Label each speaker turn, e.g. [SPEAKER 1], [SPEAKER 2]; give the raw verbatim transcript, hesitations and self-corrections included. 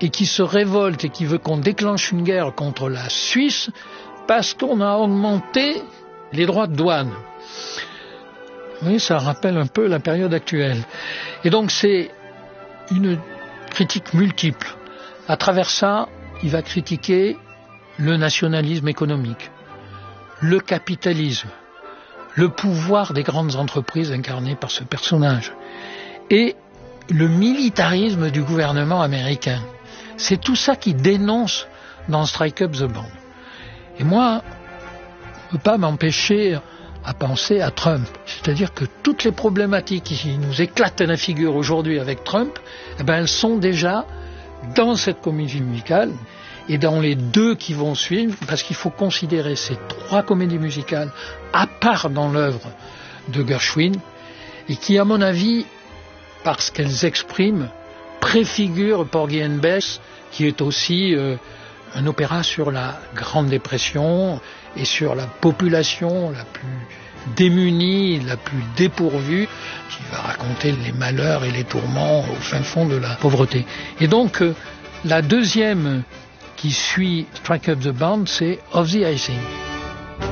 [SPEAKER 1] et qui se révolte et qui veut qu'on déclenche une guerre contre la Suisse parce qu'on a augmenté les droits de douane. Oui, ça rappelle un peu la période actuelle. Et donc c'est une critique multiple. À travers ça, il va critiquer le nationalisme économique, le capitalisme, le pouvoir des grandes entreprises incarnées par ce personnage et le militarisme du gouvernement américain. C'est tout ça qui dénonce dans Strike Up the Band. Et moi, je ne peux pas m'empêcher à penser à Trump. C'est-à-dire que toutes les problématiques qui nous éclatent à la figure aujourd'hui avec Trump, eh ben, elles sont déjà dans cette comédie musicale et dans les deux qui vont suivre, parce qu'il faut considérer ces trois comédies musicales à part dans l'œuvre de Gershwin, et qui, à mon avis, parce qu'elles expriment, préfigurent Porgy and Bess, qui est aussi euh, un opéra sur la Grande Dépression et sur la population la plus démunie, la plus dépourvue, qui va raconter les malheurs et les tourments au fin fond de la pauvreté. Et donc, euh, la deuxième qui suit Strike Up the Band, c'est Of the Icing.